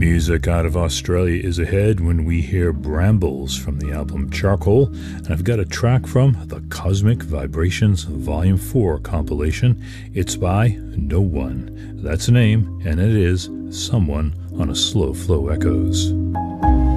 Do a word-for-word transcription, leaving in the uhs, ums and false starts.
Music out of Australia is ahead when we hear Brambles from the album Charcoal, and I've got a track from the Cosmic Vibrations Volume four compilation. It's by No One. That's the name, and it is Someone on a Slow Flow Echoes.